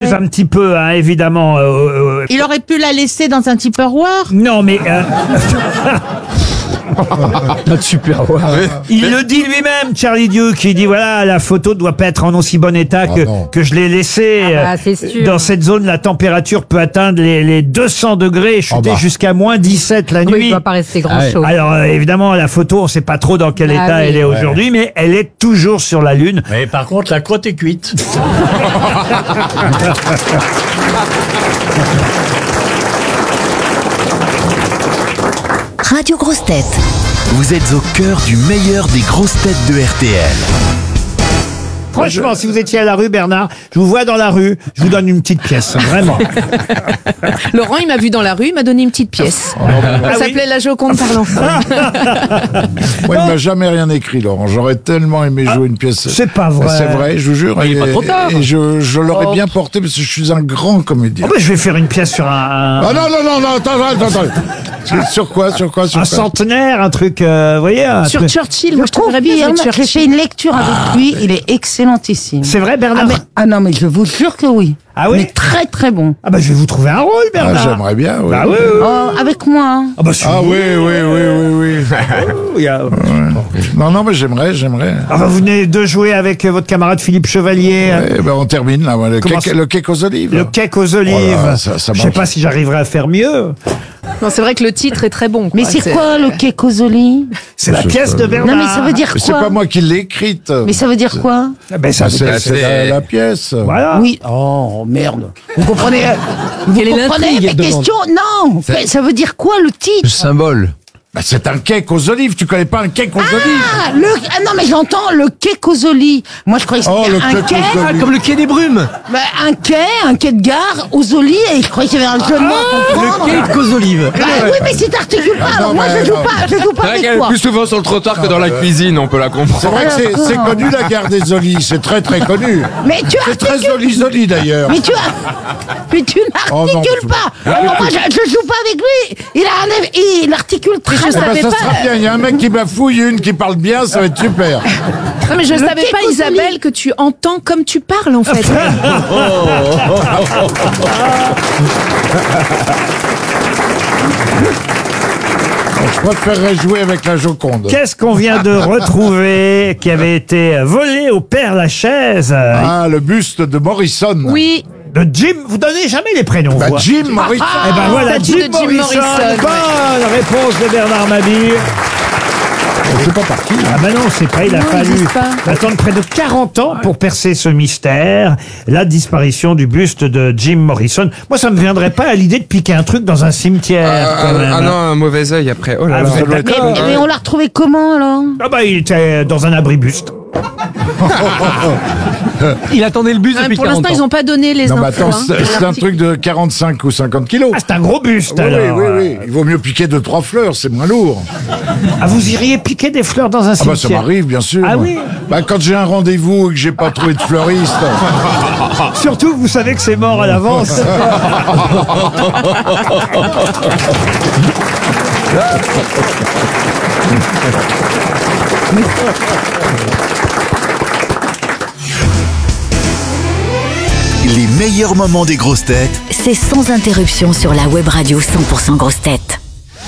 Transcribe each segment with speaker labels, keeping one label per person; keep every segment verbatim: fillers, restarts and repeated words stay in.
Speaker 1: ouais.
Speaker 2: un petit peu, hein, évidemment. Euh, euh,
Speaker 1: Il aurait pu la laisser dans un Tupperware.
Speaker 2: non, mais... euh,
Speaker 3: Notre super. Ouais.
Speaker 2: il le dit lui-même, Charlie Duke. Il dit, voilà, la photo ne doit pas être en aussi bon état que,
Speaker 4: non.
Speaker 2: que je l'ai laissée.
Speaker 5: Ah bah, c'est sûr.
Speaker 2: Dans cette zone, la température peut atteindre les, les deux cents degrés et chuter
Speaker 4: bah.
Speaker 2: jusqu'à moins dix-sept la
Speaker 5: Oui, il
Speaker 2: nuit.
Speaker 5: ne doit pas rester grand
Speaker 3: Ah ouais.
Speaker 5: chose.
Speaker 2: Alors, euh, évidemment, la photo, on ne sait pas trop dans quel
Speaker 5: Ah
Speaker 2: état
Speaker 5: oui.
Speaker 2: elle est aujourd'hui, mais elle est toujours sur la Lune.
Speaker 6: Mais par contre, la croûte est cuite.
Speaker 7: Radio Grosses Têtes.
Speaker 8: Vous êtes au cœur du meilleur des grosses têtes de R T L.
Speaker 2: Franchement, si vous étiez à la rue, Bernard, je vous vois dans la rue, je vous donne une petite pièce, vraiment.
Speaker 9: Laurent, il m'a vu dans la rue, il m'a donné une petite pièce.
Speaker 2: Ah
Speaker 9: Ça s'appelait La Joconde par l'enfant.
Speaker 4: Moi, il m'a jamais rien écrit, Laurent. J'aurais tellement aimé jouer une pièce.
Speaker 2: C'est pas vrai.
Speaker 4: C'est vrai, je vous jure.
Speaker 6: il est
Speaker 4: et,
Speaker 6: pas trop tard.
Speaker 4: Et je, je l'aurais
Speaker 9: Oh.
Speaker 4: bien porté parce que je suis un grand comédien.
Speaker 2: Oh, bah, je vais faire une pièce sur un,
Speaker 4: Ah non, non, non, non, attends, attends, attends. Sur- Sur quoi, sur quoi, sur
Speaker 2: un
Speaker 4: quoi
Speaker 2: centenaire, un truc, euh, vous voyez, un
Speaker 9: Sur
Speaker 2: truc-
Speaker 9: Churchill, moi je
Speaker 1: Je
Speaker 9: trouverais bien
Speaker 1: confirme,
Speaker 9: jouer
Speaker 1: j'ai fait
Speaker 9: Churchill.
Speaker 1: une lecture avec lui, il est excellentissime.
Speaker 2: C'est vrai,
Speaker 1: Ah,
Speaker 2: Bernard?
Speaker 1: mais- ah non, mais je vous jure que oui.
Speaker 2: Ah oui?
Speaker 1: Mais très très bon.
Speaker 2: Ah bah, je vais vous trouver un rôle,
Speaker 4: Ah,
Speaker 2: Bernard.
Speaker 4: j'aimerais bien, oui.
Speaker 2: Bah oui, oui,
Speaker 1: Oh, avec moi. hein.
Speaker 2: Ah bah, si
Speaker 4: Ah
Speaker 2: vous-
Speaker 4: oui, oui, oui, oui, oui.
Speaker 2: il y a-
Speaker 4: Non, non, mais j'aimerais, j'aimerais.
Speaker 2: Ah bah, vous venez de jouer avec euh, votre camarade Philippe Chevalier. euh,
Speaker 4: Eh ben, on termine, là, le
Speaker 2: Comment
Speaker 4: cake,
Speaker 2: ça-
Speaker 4: le cake aux olives.
Speaker 2: Le cake aux olives.
Speaker 4: Oh là, ça- ça
Speaker 2: je sais
Speaker 4: marche.
Speaker 2: pas si j'arriverai à faire mieux.
Speaker 9: Non, c'est vrai que le titre est très bon.
Speaker 1: Mais
Speaker 9: quoi.
Speaker 1: c'est quoi le Kekosoli?
Speaker 2: C'est la
Speaker 4: Je
Speaker 2: pièce
Speaker 4: sais
Speaker 2: de
Speaker 4: pas.
Speaker 2: Bernard.
Speaker 1: Non, mais ça veut dire
Speaker 4: Mais c'est
Speaker 1: quoi?
Speaker 4: pas moi qui l'ai écrite.
Speaker 1: Mais ça veut dire quoi?
Speaker 2: Ah ben, ça,
Speaker 4: Bah, c'est c'est la, la pièce.
Speaker 2: voilà.
Speaker 1: Oui. Oh, merde. Vous comprenez, euh, vous
Speaker 3: Quelle est
Speaker 1: comprenez
Speaker 3: l'intrigue,
Speaker 1: mes
Speaker 3: elle demande.
Speaker 1: questions? Non. Mais ça veut dire quoi le titre?
Speaker 8: Symbole.
Speaker 4: Bah, c'est un cake aux olives. Tu connais pas un cake aux olives?
Speaker 1: Ah, le, ah non, mais j'entends le Kekosoli. Moi, je croyais que
Speaker 4: Oh,
Speaker 1: c'était
Speaker 4: le
Speaker 1: un
Speaker 4: cake
Speaker 1: quai.
Speaker 4: aux olives.
Speaker 3: Ah, comme le quai des brumes.
Speaker 1: Bah, un quai, un quai de gare aux olives, et je croyais qu'il y avait un jeu de mots à comprendre.
Speaker 3: Le quai aux olives.
Speaker 1: Bah oui, mais si t'articules pas, alors
Speaker 4: Non,
Speaker 1: moi
Speaker 4: mais
Speaker 1: je joue
Speaker 4: non.
Speaker 1: pas, je joue pas
Speaker 10: C'est vrai
Speaker 1: avec
Speaker 10: qu'elle est
Speaker 1: toi.
Speaker 10: plus souvent sur le trottoir que dans la cuisine, on peut la
Speaker 4: C'est
Speaker 10: comprendre.
Speaker 4: vrai que c'est
Speaker 1: d'accord.
Speaker 4: c'est connu, la gare des olives. C'est très, très connu.
Speaker 1: Mais tu
Speaker 4: C'est très
Speaker 1: articules,
Speaker 4: joli, joli, d'ailleurs.
Speaker 1: mais tu as, mais tu
Speaker 4: Oh, non,
Speaker 1: n'articules
Speaker 4: je-
Speaker 1: pas. Alors moi je, je joue pas avec lui. Il a un, il articule très
Speaker 9: je
Speaker 4: Eh ben,
Speaker 9: savais
Speaker 4: ça
Speaker 9: pas.
Speaker 4: sera bien. Il y a un mec qui bafouille, une qui parle bien, ça va être super.
Speaker 9: Non, mais je
Speaker 1: Le
Speaker 9: savais pas,
Speaker 1: Kekosoli.
Speaker 9: Isabelle, que tu entends comme tu parles en fait.
Speaker 4: Je préférerais jouer avec la Joconde.
Speaker 2: Qu'est-ce qu'on vient de retrouver qui avait été volé au Père Lachaise euh,
Speaker 4: Ah, le buste de Morrison.
Speaker 9: Oui,
Speaker 2: de Jim? Vous donnez jamais les prénoms,
Speaker 4: Bah,
Speaker 2: vous.
Speaker 4: Jim Morrison.
Speaker 2: Eh ben voilà,
Speaker 9: statue
Speaker 2: Jim,
Speaker 9: de Jim
Speaker 2: Morrison.
Speaker 9: Morrison,
Speaker 2: Bonne réponse de Bernard Mabille.
Speaker 4: C'est pas parti.
Speaker 2: Ah ben non, c'est pas, il a
Speaker 9: Non, ils
Speaker 2: fallu
Speaker 9: disent pas.
Speaker 2: attendre près de quarante ans pour percer ce mystère, la disparition du buste de Jim Morrison. Moi, ça me viendrait pas à l'idée de piquer un truc dans un cimetière.
Speaker 10: Ah,
Speaker 2: quand même.
Speaker 10: ah non, un mauvais œil après. Oh là
Speaker 2: Ah,
Speaker 10: là.
Speaker 2: vous êtes
Speaker 1: Mais,
Speaker 2: d'accord?
Speaker 1: mais on l'a retrouvé comment alors?
Speaker 2: Ah bah il était dans un abri-buste.
Speaker 3: Il attendait le bus
Speaker 9: Ouais,
Speaker 3: depuis
Speaker 9: pour
Speaker 3: quarante
Speaker 9: l'instant,
Speaker 3: ans.
Speaker 9: ils ont pas donné les
Speaker 4: Non, mais
Speaker 9: infos.
Speaker 4: attends,
Speaker 9: hein.
Speaker 4: c'est c'est un truc de quarante-cinq ou cinquante kilos.
Speaker 2: Ah, c'est un gros buste
Speaker 4: Oui, oui,
Speaker 2: alors.
Speaker 4: oui, oui. Il vaut mieux piquer deux, trois fleurs, c'est moins lourd.
Speaker 2: Ah, vous iriez piquer des fleurs dans un
Speaker 4: Ah bah ça
Speaker 2: cimetière?
Speaker 4: m'arrive, bien sûr.
Speaker 2: Ah oui?
Speaker 4: Bah quand j'ai un rendez-vous et que j'ai pas trouvé de fleuriste.
Speaker 2: Surtout, vous savez que c'est mort à l'avance.
Speaker 8: Les meilleurs moments des grosses têtes
Speaker 7: C'est sans interruption sur la web radio cent pour cent Grosses Têtes.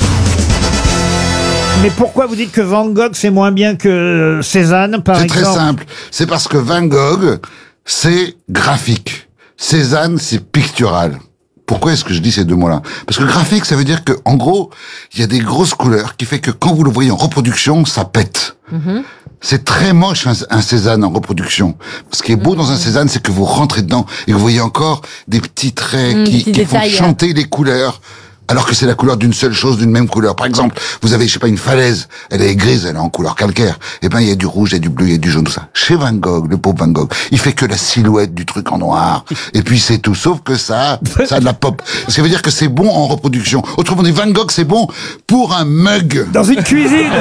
Speaker 2: Mais pourquoi vous dites que Van Gogh c'est moins bien que Cézanne, par
Speaker 11: C'est
Speaker 2: exemple?
Speaker 11: très simple. C'est parce que Van Gogh, c'est graphique. Cézanne, c'est pictural. Pourquoi est-ce que je dis ces deux mots-là? Parce que graphique, ça veut dire que, en gros, il y a des grosses couleurs qui fait que quand vous le voyez en reproduction, ça pète.
Speaker 9: Mhm.
Speaker 11: C'est très moche un, un Cézanne en reproduction. Ce qui est beau dans un Cézanne, c'est que vous rentrez dedans et vous voyez encore des petits traits
Speaker 5: Mmh,
Speaker 11: qui,
Speaker 5: petits
Speaker 11: qui font
Speaker 5: détails,
Speaker 11: chanter les couleurs. Alors que c'est la couleur d'une seule chose, d'une même couleur. Par exemple, vous avez, je sais pas, une falaise, elle est grise, elle est en couleur calcaire. Eh ben, il y a du rouge, il y a du bleu, il y a du jaune, tout ça. Chez Van Gogh, le pauvre Van Gogh, il fait que la silhouette du truc en noir. Et puis c'est tout, sauf que ça, ça a de la pop. Ce qui veut dire que c'est bon en reproduction. Autrement dit, Van Gogh, c'est bon pour un mug.
Speaker 2: Dans une cuisine.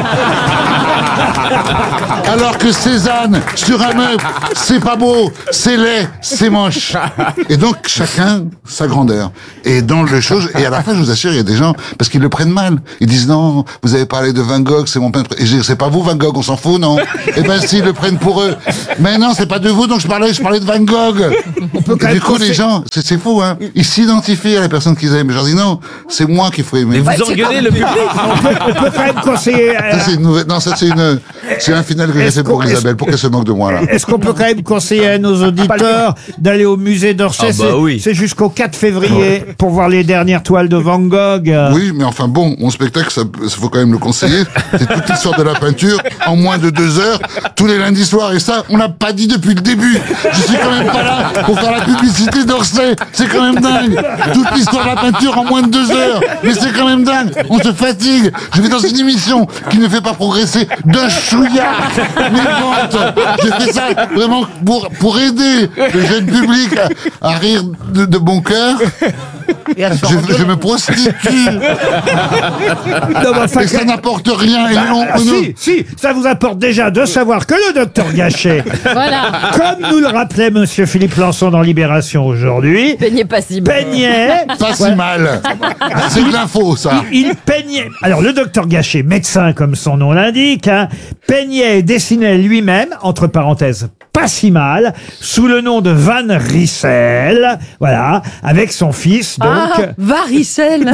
Speaker 11: Alors que Cézanne, sur un meuble, c'est pas beau, c'est laid, c'est moche. Et donc, chacun sa grandeur. Et dans le chose, et à la fin, je vous assure, sûr, il y a des gens, parce qu'ils le prennent mal. Ils disent non, vous avez parlé de Van Gogh, c'est mon peintre. Et je dis, c'est pas vous Van Gogh, on s'en fout, non? Eh ben si, ils le prennent pour eux. Mais non, c'est pas de vous, donc je parlais, je parlais de Van Gogh.
Speaker 2: On peut quand
Speaker 11: Et
Speaker 2: même
Speaker 11: du coup, les
Speaker 2: conseiller-
Speaker 11: gens, c'est, c'est fou, hein. Ils s'identifient à la personne qu'ils aiment. Je leur dis non, c'est moi qu'il faut aimer.
Speaker 3: Mais vous engueulez le public.
Speaker 2: on peut quand même conseiller. euh,
Speaker 11: Ça, c'est une nouvelle, non, ça, c'est une, c'est un final que j'ai
Speaker 2: Est-ce
Speaker 11: fait pour
Speaker 2: qu'on-
Speaker 11: Isabelle, pour qu'elle se moque de moi, là.
Speaker 2: Est-ce qu'on peut quand même conseiller à nos auditeurs d'aller au musée d'Orsay?
Speaker 3: Ah bah
Speaker 2: C'est-
Speaker 3: oui.
Speaker 2: C'est jusqu'au quatre février pour voir les dernières toiles de Van Gogh. euh.
Speaker 11: Oui, mais enfin bon, mon spectacle, ça, ça faut quand même le conseiller. C'est toute l'histoire de la peinture en moins de deux heures, tous les lundis soirs. Et ça, on l'a pas dit depuis le début. Je suis quand même pas là pour faire la publicité d'Orsay. C'est quand même dingue. Toute l'histoire de la peinture en moins de deux heures. Mais c'est quand même dingue. On se fatigue. Je vais dans une émission qui ne fait pas progresser d'un chouïa mes ventes. Je fais ça vraiment pour, pour aider le jeune public à, à rire de, de bon cœur. Je, je me prostitue.
Speaker 2: Non, mais enfin,
Speaker 11: Et ça n'apporte rien. Et on,
Speaker 2: Ah,
Speaker 11: on-
Speaker 2: si, si, ça vous apporte déjà de savoir que le docteur Gachet,
Speaker 9: Voilà.
Speaker 2: comme nous le rappelait Monsieur Philippe Lançon dans Libération aujourd'hui,
Speaker 9: Peignez pas si bien.
Speaker 2: peignait.
Speaker 11: pas si mal. C'est de l'info, ça.
Speaker 2: Il, il peignait. Alors, le docteur Gachet, médecin comme son nom l'indique, hein, peignait et dessinait lui-même, entre parenthèses, pas si mal, sous le nom de Van Rissel, voilà, avec son fils, donc.
Speaker 9: Ah, varicelle.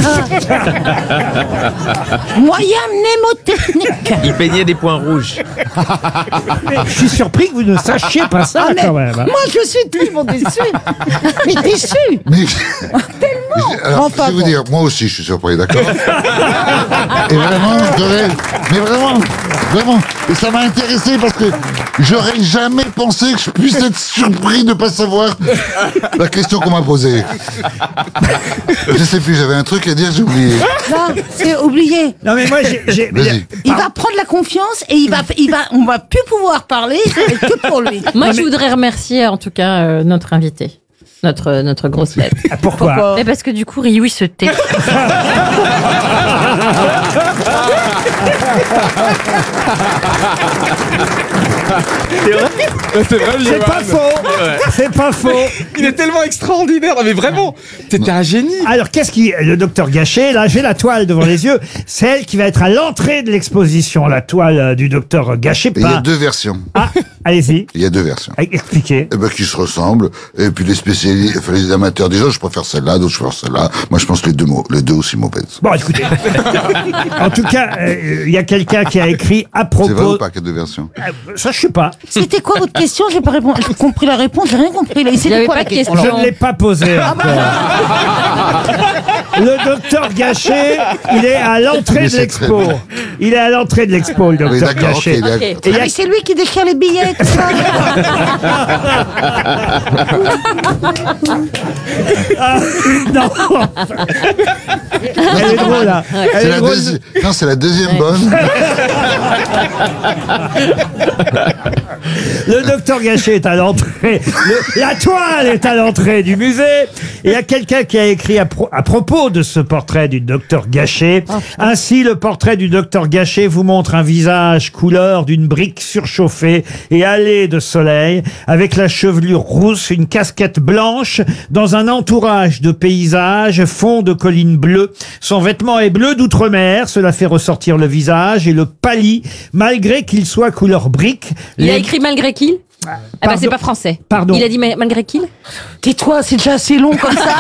Speaker 1: Moyen mnémotechnique.
Speaker 3: Il peignait des points rouges.
Speaker 2: Mais je suis surpris que vous ne sachiez pas ça,
Speaker 1: Ah, mais
Speaker 2: quand même. hein.
Speaker 1: moi, je suis tellement déçue. Mais déçue.
Speaker 11: Mais, tellement. Alors,
Speaker 1: Enfin,
Speaker 11: je vais vous
Speaker 1: bon.
Speaker 11: dire, moi aussi, je suis surpris, d'accord. Et vraiment, j'aurais, mais vraiment, vraiment, et ça m'a intéressé parce que j'aurais jamais pensé que je puisse être surpris de pas savoir la question qu'on m'a posée. Je sais plus, j'avais un truc à dire, j'ai oublié.
Speaker 1: Là, c'est oublié.
Speaker 2: Non, mais moi, j'ai. j'ai-
Speaker 11: Vas-y.
Speaker 1: Il va prendre la confiance et il va, il va, on va plus pouvoir parler que pour lui.
Speaker 9: Moi, je voudrais remercier en tout cas euh, notre invité. Notre, notre grosse tête.
Speaker 2: Pourquoi
Speaker 9: Mais parce que du coup, Ryu, il se tait.
Speaker 10: C'est vrai,
Speaker 2: C'est pas faux. C'est pas faux.
Speaker 10: Il est tellement extraordinaire. Non, mais vraiment, t'étais un génie.
Speaker 2: Alors, qu'est-ce qui, le docteur Gachet, là, j'ai la toile devant les yeux, c'est elle qui va être à l'entrée de l'exposition, la toile euh, du docteur Gachet.
Speaker 11: Et il y a
Speaker 2: Pas...
Speaker 11: deux versions.
Speaker 2: Ah, allez-y,
Speaker 11: Il y a deux versions.
Speaker 2: expliquez.
Speaker 11: Eh ben, qui se ressemblent. Et puis les spécialistes, enfin, les amateurs disent, oh, je préfère celle-là, d'autres je préfère celle-là. Moi, je pense que les deux mots, les deux aussi mauvaises.
Speaker 2: Bon, écoutez. En tout cas, euh, il y a quelqu'un qui a écrit à
Speaker 11: C'est vrai ou
Speaker 2: propos...
Speaker 11: pas qu'il y a deux versions?
Speaker 2: Euh, Ça, je sais pas.
Speaker 1: C'était quoi votre question? J'ai pas répondu. J'ai compris la réponse. J'ai rien compris. Là,
Speaker 9: Il y
Speaker 1: c'était
Speaker 9: avait
Speaker 1: quoi
Speaker 9: pas
Speaker 1: la
Speaker 9: de
Speaker 1: question?
Speaker 9: question.
Speaker 2: Je ne l'ai pas posé encore. Le docteur Gachet, il est à l'entrée
Speaker 11: Mais
Speaker 2: de
Speaker 11: c'est
Speaker 2: l'expo.
Speaker 11: très bien.
Speaker 2: Il est à l'entrée de l'expo, le
Speaker 11: Oui,
Speaker 2: docteur
Speaker 11: d'accord, ok.
Speaker 2: Gachet.
Speaker 11: il y a-
Speaker 9: Ok.
Speaker 2: Et il y
Speaker 1: Ah,
Speaker 2: a-
Speaker 1: mais c'est lui qui déchire les billets, tout ça.
Speaker 2: Ah, non. Elle est drôle, là. Elle
Speaker 11: C'est
Speaker 2: est
Speaker 11: la
Speaker 2: drôle.
Speaker 11: deuxi- Non, c'est la deuxième bonne.
Speaker 2: Le docteur Gachet est à l'entrée. Le- La toile est à l'entrée du musée. Et il y a quelqu'un qui a écrit à, pro- à propos de ce portrait du docteur Gachet. Ainsi, le portrait du docteur Gachet vous montre un visage couleur d'une brique surchauffée et hâlée de soleil, avec la chevelure rousse, une casquette blanche, dans un entourage de paysages, fond de collines bleues. Son vêtement est bleu d'outre-mer, cela fait ressortir le visage et le pâlit, malgré qu'il soit couleur brique.
Speaker 9: Il a
Speaker 2: Les-
Speaker 9: écrit malgré qu'il Ah bah
Speaker 2: Pardon.
Speaker 9: c'est pas français.
Speaker 2: Pardon.
Speaker 9: Il a dit ma- malgré qu'il
Speaker 1: Tais-toi, c'est déjà assez long comme ça.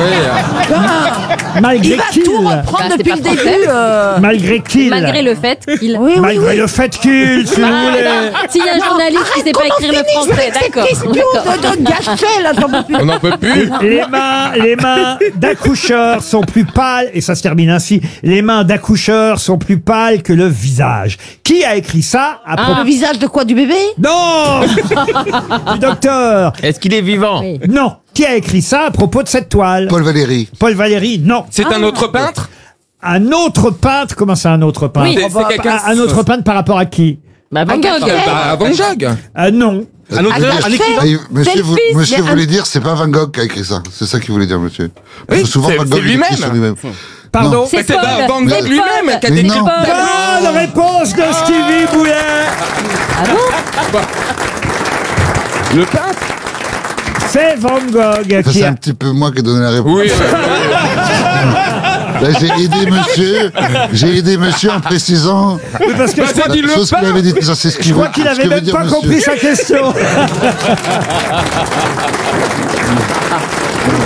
Speaker 1: Ah,
Speaker 2: Malgré
Speaker 1: il va
Speaker 2: qu'il.
Speaker 1: tout reprendre
Speaker 9: Bah, c'est
Speaker 1: depuis
Speaker 9: pas
Speaker 1: le
Speaker 9: français.
Speaker 1: début. euh.
Speaker 2: Malgré qu'il.
Speaker 9: Malgré le fait qu'il...
Speaker 1: Oui, oui,
Speaker 2: Malgré
Speaker 1: oui.
Speaker 2: le fait qu'il, si vous voulez.
Speaker 9: Ah, S'il y a un
Speaker 1: Non,
Speaker 9: journaliste qui
Speaker 1: arrête
Speaker 9: sait pas
Speaker 1: qu'on en
Speaker 9: écrire le
Speaker 1: finisse
Speaker 9: français,
Speaker 1: avec cette
Speaker 9: d'accord.
Speaker 1: question
Speaker 9: d'accord.
Speaker 1: de, de Gachet, là, j'en peux plus.
Speaker 10: On n'en peut plus.
Speaker 2: Les mains, les mains d'accoucheurs sont plus pâles, et ça se termine ainsi, les mains d'accoucheurs sont plus pâles que le visage. Qui a écrit ça à propos...
Speaker 1: Le visage de quoi, du bébé?
Speaker 2: Non Du docteur.
Speaker 3: Est-ce qu'il est vivant?
Speaker 9: Oui.
Speaker 2: Non. Qui a écrit ça à propos de cette toile?
Speaker 11: Paul Valéry.
Speaker 2: Paul Valéry, non.
Speaker 10: C'est un autre peintre.
Speaker 2: Un autre peintre, comment c'est un autre peintre?
Speaker 9: Oui.
Speaker 10: C'est c'est quelqu'un.
Speaker 2: Un un autre peintre par rapport à qui?
Speaker 9: Bah Van Gogh.
Speaker 10: Bah, Van Gogh.
Speaker 2: Ah non.
Speaker 3: Un autre,
Speaker 1: Ah,
Speaker 3: un écrivain?
Speaker 11: Ah, il- monsieur, vous,
Speaker 1: fils,
Speaker 11: monsieur
Speaker 1: il y a
Speaker 11: voulait
Speaker 1: un-
Speaker 11: dire, c'est pas Van Gogh qui a écrit ça. C'est ça qu'il voulait dire, monsieur. Parce
Speaker 10: Oui,
Speaker 11: que souvent,
Speaker 10: c'est-
Speaker 11: Van
Speaker 10: c'est
Speaker 11: Gogh, il écrit
Speaker 10: lui-même.
Speaker 11: sur lui-même.
Speaker 2: Pardon.
Speaker 9: C'est
Speaker 10: C'est
Speaker 9: Paul.
Speaker 10: pas Van Gogh
Speaker 9: C'est
Speaker 10: lui-même
Speaker 9: Paul.
Speaker 10: qui a
Speaker 11: Mais
Speaker 10: décrit
Speaker 11: non.
Speaker 10: Paul.
Speaker 2: Bonne réponse de Stevie Boulet.
Speaker 9: Ah bon
Speaker 10: Le peintre.
Speaker 2: C'est Van Gogh
Speaker 11: Enfin,
Speaker 2: qui
Speaker 11: c'est
Speaker 2: a...
Speaker 11: un petit peu moi qui ai donné la réponse.
Speaker 10: Oui. ouais, ouais, ouais.
Speaker 11: Ben, j'ai aidé monsieur, j'ai aidé monsieur en précisant
Speaker 2: Oui, parce que je crois,
Speaker 11: la chose qu'il avait dit. Ça, c'est ce
Speaker 2: je
Speaker 11: qu'il
Speaker 2: crois
Speaker 11: veut-
Speaker 2: qu'il
Speaker 11: ce
Speaker 2: avait
Speaker 11: que veut
Speaker 2: même
Speaker 11: dire
Speaker 2: pas
Speaker 11: monsieur.
Speaker 2: compris sa question.